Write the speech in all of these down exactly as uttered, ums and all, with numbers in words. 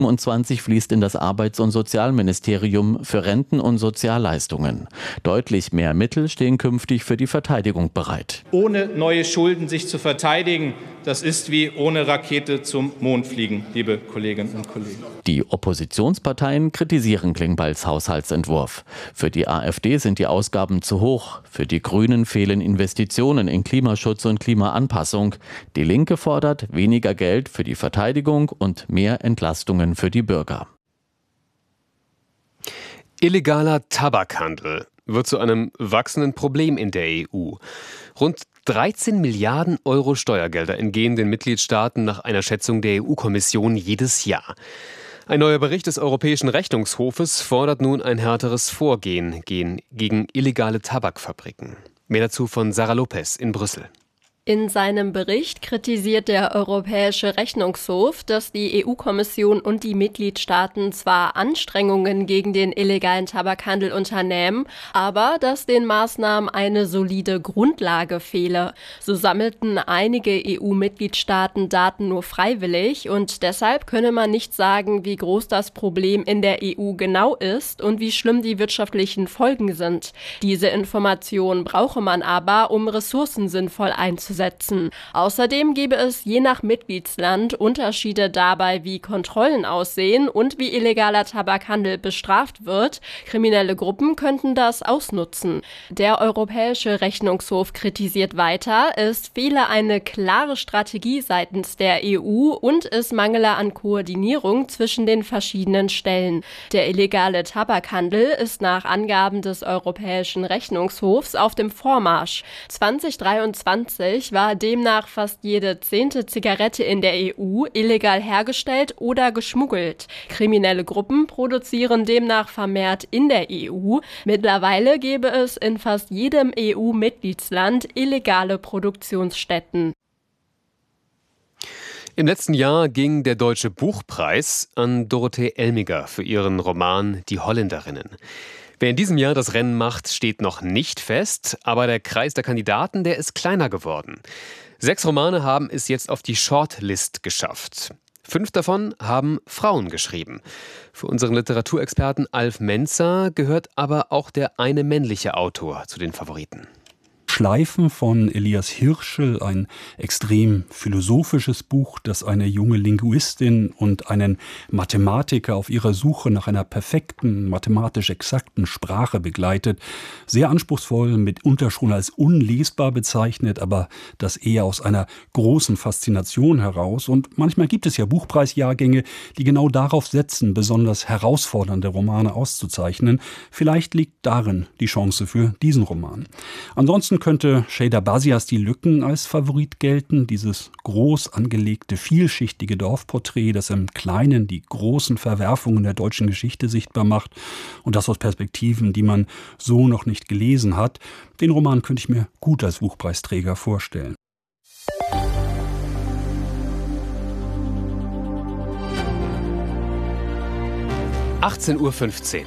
siebenundzwanzig fließt in das Arbeits- und Sozialministerium für Renten und Sozialleistungen. Deutlich mehr Mittel stehen künftig für die Verteidigung bereit. Ohne neue Schulden sich zu verteidigen, das ist wie ohne Rakete zum Mond fliegen, liebe Kolleginnen und Kollegen. Die Oppositionsparteien kritisieren Klingbeils Haushaltsentwurf. Für die AfD sind die Ausgaben zu hoch. Für die Grünen fehlen Investitionen in Klimaschutz und Klimaanpassung. Die Linke fordert weniger Geld für die Verteidigung und mehr Entlastungen für die Bürger. Illegaler Tabakhandel wird zu einem wachsenden Problem in der E U. Rund dreizehn Milliarden Euro Steuergelder entgehen den Mitgliedstaaten nach einer Schätzung der E U-Kommission jedes Jahr. Ein neuer Bericht des Europäischen Rechnungshofes fordert nun ein härteres Vorgehen gegen illegale Tabakfabriken. Mehr dazu von Sarah Lopez in Brüssel. In seinem Bericht kritisiert der Europäische Rechnungshof, dass die E U-Kommission und die Mitgliedstaaten zwar Anstrengungen gegen den illegalen Tabakhandel unternehmen, aber dass den Maßnahmen eine solide Grundlage fehle. So sammelten einige E U-Mitgliedstaaten Daten nur freiwillig und deshalb könne man nicht sagen, wie groß das Problem in der E U genau ist und wie schlimm die wirtschaftlichen Folgen sind. Diese Information brauche man aber, um Ressourcen sinnvoll einzusetzen. Außerdem gebe es je nach Mitgliedsland Unterschiede dabei, wie Kontrollen aussehen und wie illegaler Tabakhandel bestraft wird. Kriminelle Gruppen könnten das ausnutzen. Der Europäische Rechnungshof kritisiert weiter, es fehle eine klare Strategie seitens der E U und es mangele an Koordinierung zwischen den verschiedenen Stellen. Der illegale Tabakhandel ist nach Angaben des Europäischen Rechnungshofs auf dem Vormarsch. zwanzig dreiundzwanzig war demnach fast jede zehnte Zigarette in der E U illegal hergestellt oder geschmuggelt. Kriminelle Gruppen produzieren demnach vermehrt in der E U. Mittlerweile gäbe es in fast jedem E U-Mitgliedsland illegale Produktionsstätten. Im letzten Jahr ging der Deutsche Buchpreis an Dorothee Elmiger für ihren Roman Die Holländerinnen. Wer in diesem Jahr das Rennen macht, steht noch nicht fest, aber der Kreis der Kandidaten, der ist kleiner geworden. Sechs Romane haben es jetzt auf die Shortlist geschafft. Fünf davon haben Frauen geschrieben. Für unseren Literaturexperten Alf Menzer gehört aber auch der eine männliche Autor zu den Favoriten. Schleifen von Elias Hirschel, ein extrem philosophisches Buch, das eine junge Linguistin und einen Mathematiker auf ihrer Suche nach einer perfekten, mathematisch exakten Sprache begleitet. Sehr anspruchsvoll, mitunter schon als unlesbar bezeichnet, aber das eher aus einer großen Faszination heraus. Und manchmal gibt es ja Buchpreisjahrgänge, die genau darauf setzen, besonders herausfordernde Romane auszuzeichnen. Vielleicht liegt darin die Chance für diesen Roman. Ansonsten könnte Sheyda Basias Die Lücken als Favorit gelten. Dieses groß angelegte, vielschichtige Dorfporträt, das im Kleinen die großen Verwerfungen der deutschen Geschichte sichtbar macht und das aus Perspektiven, die man so noch nicht gelesen hat. Den Roman könnte ich mir gut als Buchpreisträger vorstellen. achtzehn Uhr fünfzehn.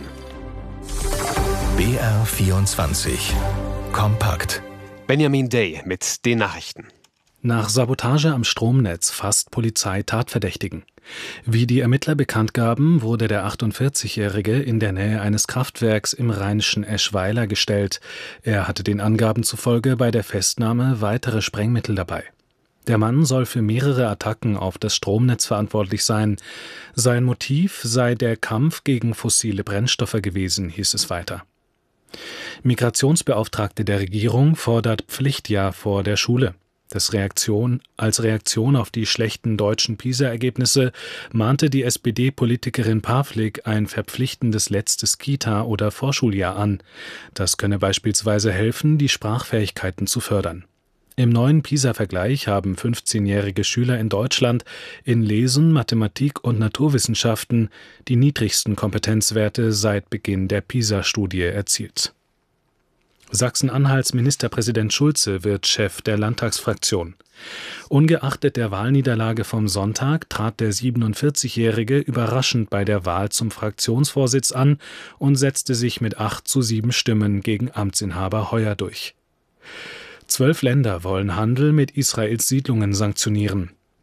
B R vierundzwanzig. Kompakt. Benjamin Day mit den Nachrichten. Nach Sabotage am Stromnetz fasst Polizei Tatverdächtigen. Wie die Ermittler bekannt gaben, wurde der achtundvierzigjährige in der Nähe eines Kraftwerks im rheinischen Eschweiler gestellt. Er hatte den Angaben zufolge bei der Festnahme weitere Sprengmittel dabei. Der Mann soll für mehrere Attacken auf das Stromnetz verantwortlich sein. Sein Motiv sei der Kampf gegen fossile Brennstoffe gewesen, hieß es weiter. Migrationsbeauftragte der Regierung fordert Pflichtjahr vor der Schule. Das Reaktion, als Reaktion auf die schlechten deutschen PISA-Ergebnisse mahnte die S P D-Politikerin Pawlik ein verpflichtendes letztes Kita- oder Vorschuljahr an. Das könne beispielsweise helfen, die Sprachfähigkeiten zu fördern. Im neuen PISA-Vergleich haben fünfzehnjährige Schüler in Deutschland in Lesen, Mathematik und Naturwissenschaften die niedrigsten Kompetenzwerte seit Beginn der PISA-Studie erzielt. Sachsen-Anhalts Ministerpräsident Schulze wird Chef der Landtagsfraktion. Ungeachtet der Wahlniederlage vom Sonntag trat der siebenundvierzigjährige überraschend bei der Wahl zum Fraktionsvorsitz an und setzte sich mit acht zu sieben Stimmen gegen Amtsinhaber Heuer durch. Zwölf Länder wollen Handel mit Israels Siedlungen sanktionieren.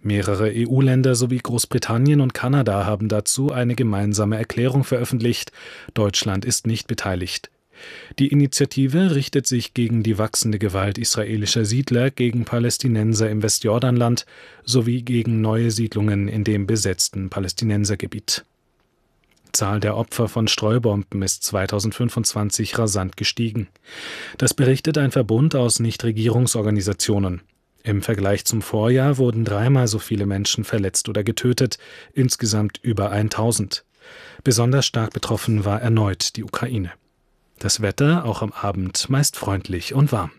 Mehrere E U-Länder sowie Großbritannien und Kanada haben dazu eine gemeinsame Erklärung veröffentlicht. Deutschland ist nicht beteiligt. Die Initiative richtet sich gegen die wachsende Gewalt israelischer Siedler gegen Palästinenser im Westjordanland sowie gegen neue Siedlungen in dem besetzten Palästinensergebiet. Die Zahl der Opfer von Streubomben ist zweitausendfünfundzwanzig rasant gestiegen. Das berichtet ein Verbund aus Nichtregierungsorganisationen. Im Vergleich zum Vorjahr wurden dreimal so viele Menschen verletzt oder getötet, insgesamt über tausend. Besonders stark betroffen war erneut die Ukraine. Das Wetter, auch am Abend, meist freundlich und warm.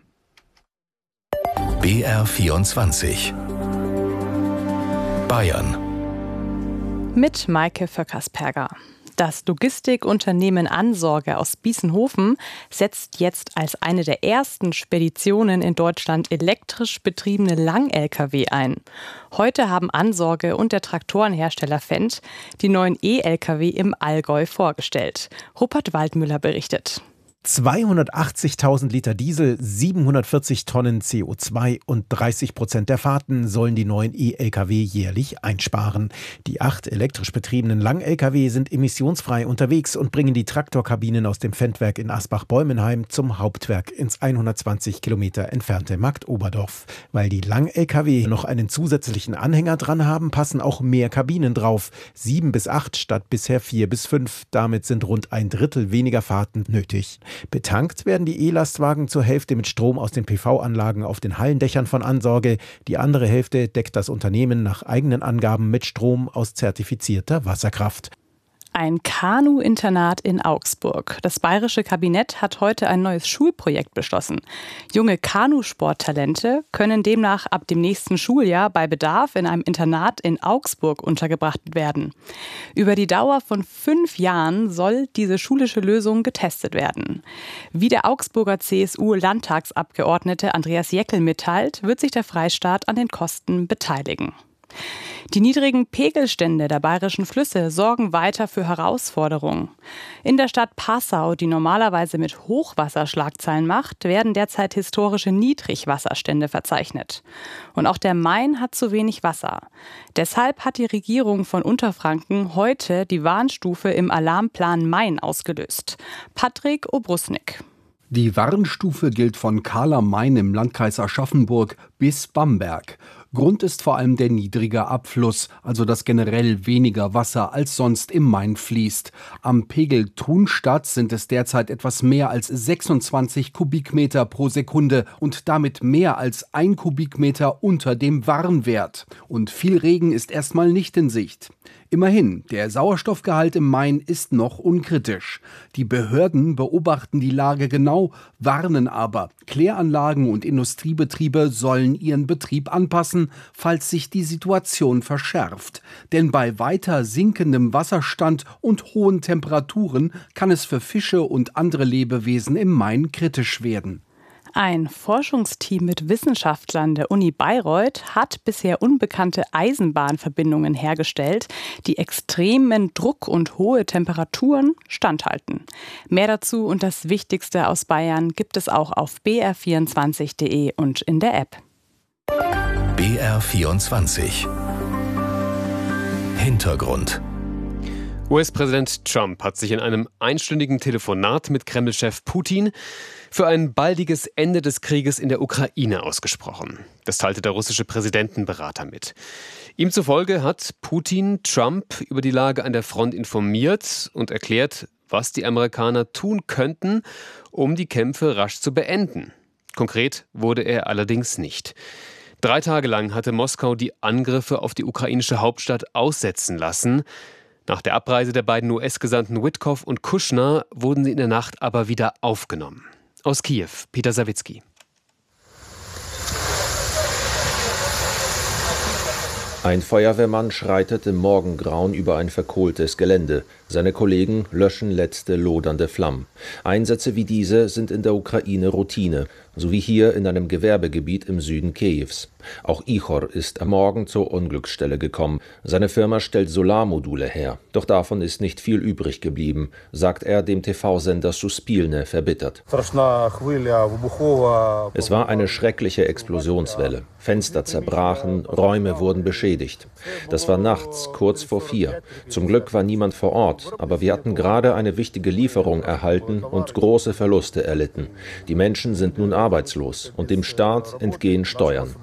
B R vierundzwanzig Bayern mit Maike Vöckersperger. Das Logistikunternehmen Ansorge aus Biesenhofen setzt jetzt als eine der ersten Speditionen in Deutschland elektrisch betriebene Lang-L K W ein. Heute haben Ansorge und der Traktorenhersteller Fendt die neuen E-L K W im Allgäu vorgestellt. Rupert Waldmüller berichtet. zweihundertachtzigtausend Liter Diesel, siebenhundertvierzig Tonnen C O zwei und dreißig Prozent der Fahrten sollen die neuen E-L K W jährlich einsparen. Die acht elektrisch betriebenen Lang-L K W sind emissionsfrei unterwegs und bringen die Traktorkabinen aus dem Fendt-Werk in Asbach-Bäumenheim zum Hauptwerk ins hundertzwanzig Kilometer entfernte Marktoberdorf. Weil die Lang-L K W noch einen zusätzlichen Anhänger dran haben, passen auch mehr Kabinen drauf. Sieben bis acht statt bisher vier bis fünf. Damit sind rund ein Drittel weniger Fahrten nötig. Betankt werden die E-Lastwagen zur Hälfte mit Strom aus den P V-Anlagen auf den Hallendächern von Ansorge. Die andere Hälfte deckt das Unternehmen nach eigenen Angaben mit Strom aus zertifizierter Wasserkraft. Ein Kanu-Internat in Augsburg. Das bayerische Kabinett hat heute ein neues Schulprojekt beschlossen. Junge Kanusporttalente können demnach ab dem nächsten Schuljahr bei Bedarf in einem Internat in Augsburg untergebracht werden. Über die Dauer von fünf Jahren soll diese schulische Lösung getestet werden. Wie der Augsburger C S U-Landtagsabgeordnete Andreas Jeckel mitteilt, wird sich der Freistaat an den Kosten beteiligen. Die niedrigen Pegelstände der bayerischen Flüsse sorgen weiter für Herausforderungen. In der Stadt Passau, die normalerweise mit Hochwasserschlagzeilen macht, werden derzeit historische Niedrigwasserstände verzeichnet. Und auch der Main hat zu wenig Wasser. Deshalb hat die Regierung von Unterfranken heute die Warnstufe im Alarmplan Main ausgelöst. Patrick Obrusnik. Die Warnstufe gilt von Kahler Main im Landkreis Aschaffenburg bis Bamberg. Grund ist vor allem der niedrige Abfluss, also dass generell weniger Wasser als sonst im Main fließt. Am Pegel Thunstadt sind es derzeit etwas mehr als sechsundzwanzig Kubikmeter pro Sekunde und damit mehr als ein Kubikmeter unter dem Warnwert. Und viel Regen ist erstmal nicht in Sicht. Immerhin, der Sauerstoffgehalt im Main ist noch unkritisch. Die Behörden beobachten die Lage genau, warnen aber, Kläranlagen und Industriebetriebe sollen ihren Betrieb anpassen, falls sich die Situation verschärft. Denn bei weiter sinkendem Wasserstand und hohen Temperaturen kann es für Fische und andere Lebewesen im Main kritisch werden. Ein Forschungsteam mit Wissenschaftlern der Uni Bayreuth hat bisher unbekannte Eisenbahnverbindungen hergestellt, die extremen Druck und hohe Temperaturen standhalten. Mehr dazu und das Wichtigste aus Bayern gibt es auch auf b r vierundzwanzig punkt de und in der App. B R vierundzwanzig Hintergrund. U S-Präsident Trump hat sich in einem einstündigen Telefonat mit Kreml-Chef Putin für ein baldiges Ende des Krieges in der Ukraine ausgesprochen. Das teilte der russische Präsidentenberater mit. Ihm zufolge hat Putin Trump über die Lage an der Front informiert und erklärt, was die Amerikaner tun könnten, um die Kämpfe rasch zu beenden. Konkret wurde er allerdings nicht. Drei Tage lang hatte Moskau die Angriffe auf die ukrainische Hauptstadt aussetzen lassen. Nach der Abreise der beiden U S-Gesandten Witkoff und Kushner wurden sie in der Nacht aber wieder aufgenommen. Aus Kiew, Peter Sawicki. Ein Feuerwehrmann schreitet im Morgengrauen über ein verkohltes Gelände. Seine Kollegen löschen letzte lodernde Flammen. Einsätze wie diese sind in der Ukraine Routine. so wie hier in einem Gewerbegebiet im Süden Kiews. Auch Ihor ist am Morgen zur Unglücksstelle gekommen. Seine Firma stellt Solarmodule her. Doch davon ist nicht viel übrig geblieben, sagt er dem T V-Sender Suspilne verbittert. Es war eine schreckliche Explosionswelle. Fenster zerbrachen, Räume wurden beschädigt. Das war nachts, kurz vor vier. Zum Glück war niemand vor Ort, aber wir hatten gerade eine wichtige Lieferung erhalten und große Verluste erlitten. Die Menschen sind nun arbeitslos und dem Staat entgehen Steuern.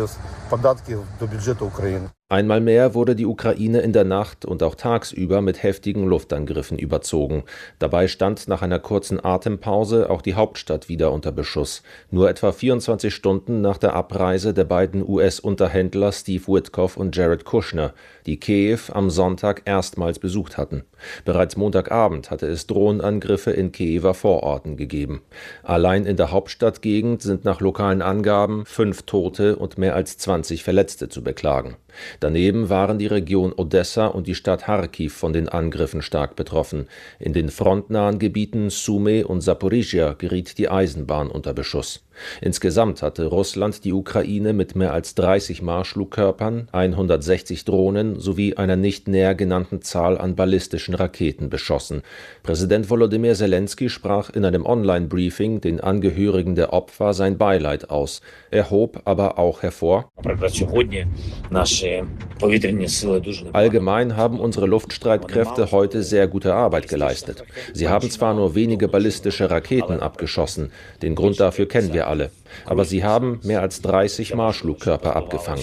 Einmal mehr wurde die Ukraine in der Nacht und auch tagsüber mit heftigen Luftangriffen überzogen. Dabei stand nach einer kurzen Atempause auch die Hauptstadt wieder unter Beschuss. Nur etwa vierundzwanzig Stunden nach der Abreise der beiden U S-Unterhändler Steve Witkoff und Jared Kushner, die Kiew am Sonntag erstmals besucht hatten. Bereits Montagabend hatte es Drohnenangriffe in Kiewer Vororten gegeben. Allein in der Hauptstadtgegend sind nach lokalen Angaben fünf Tote und mehr als zwanzig Verletzte zu beklagen. Daneben waren die Region Odessa und die Stadt Charkiw von den Angriffen stark betroffen. In den frontnahen Gebieten Sumy und Saporizhia geriet die Eisenbahn unter Beschuss. Insgesamt hatte Russland die Ukraine mit mehr als dreißig Marschflugkörpern, hundertsechzig Drohnen sowie einer nicht näher genannten Zahl an ballistischen Raketen beschossen. Präsident Volodymyr Zelensky sprach in einem Online-Briefing den Angehörigen der Opfer sein Beileid aus. Er hob aber auch hervor: Allgemein haben unsere Luftstreitkräfte heute sehr gute Arbeit geleistet. Sie haben zwar nur wenige ballistische Raketen abgeschossen, den Grund dafür kennen wir alle, aber sie haben mehr als dreißig Marschflugkörper abgefangen.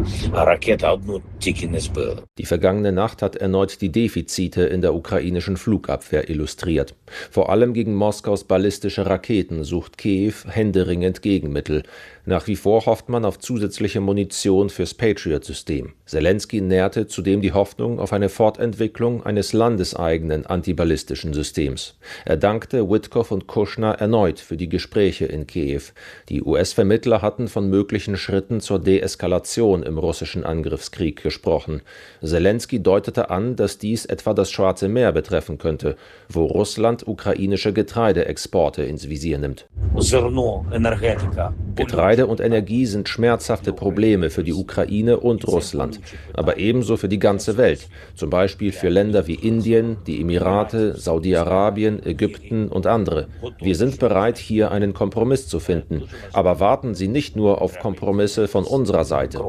Die vergangene Nacht hat erneut die Defizite in der ukrainischen Flugabwehr illustriert. Vor allem gegen Moskaus ballistische Raketen sucht Kiew händeringend Gegenmittel. Nach wie vor hofft man auf zusätzliche Munition fürs Patriot-System. Zelensky nährte zudem die Hoffnung auf eine Fortentwicklung eines landeseigenen antiballistischen Systems. Er dankte Witkoff und Kushner erneut für die Gespräche in Kiew. Die U S-Vermittler hatten von möglichen Schritten zur Deeskalation im russischen Angriffskrieg gesprochen. Zelensky deutete an, dass dies etwa das Schwarze Meer betreffen könnte, wo Russland ukrainische Getreideexporte ins Visier nimmt. Getreide und Energie sind schmerzhafte Probleme für die Ukraine und Russland, aber ebenso für die ganze Welt, zum Beispiel für Länder wie Indien, die Emirate, Saudi-Arabien, Ägypten und andere. Wir sind bereit, hier einen Kompromiss zu finden, aber warten Sie nicht nur auf Kompromisse von unserer Seite.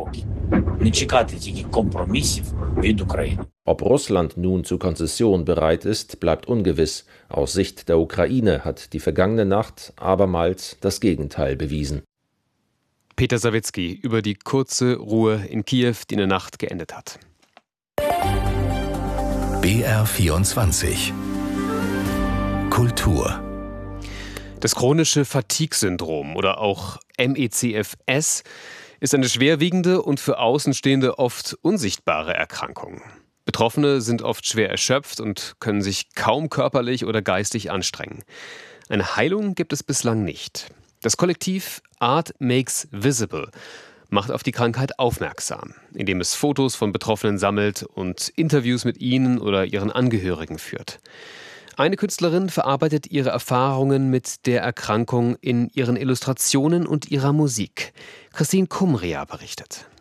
Ob Russland nun zu Konzession bereit ist, bleibt ungewiss. Aus Sicht der Ukraine hat die vergangene Nacht abermals das Gegenteil bewiesen. Peter Sawicki über die kurze Ruhe in Kiew, die in der Nacht geendet hat. B R vierundzwanzig Kultur. Das chronische Fatigue-Syndrom oder auch M E C F S ist eine schwerwiegende und für Außenstehende oft unsichtbare Erkrankung. Betroffene sind oft schwer erschöpft und können sich kaum körperlich oder geistig anstrengen. Eine Heilung gibt es bislang nicht. Das Kollektiv Art Makes Visible macht auf die Krankheit aufmerksam, indem es Fotos von Betroffenen sammelt und Interviews mit ihnen oder ihren Angehörigen führt. Eine Künstlerin verarbeitet ihre Erfahrungen mit der Erkrankung in ihren Illustrationen und ihrer Musik. Christine Kumria berichtet.